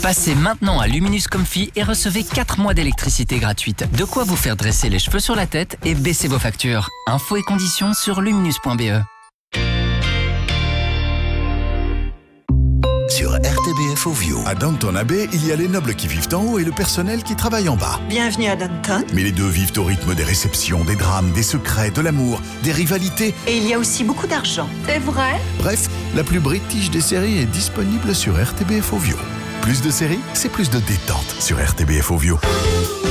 Passez maintenant à Luminous Comfy et recevez 4 mois d'électricité gratuite. De quoi vous faire dresser les cheveux sur la tête et baisser vos factures. Infos et conditions sur luminous.be. Sur RTBF Ovio. À Downton Abbey, il y a les nobles qui vivent en haut et le personnel qui travaille en bas. Bienvenue à Downton. Mais les deux vivent au rythme des réceptions, des drames, des secrets, de l'amour, des rivalités. Et il y a aussi beaucoup d'argent. C'est vrai? Bref, la plus british des séries est disponible sur RTBF Ovio. Plus de séries, c'est plus de détente sur RTBF Ovio.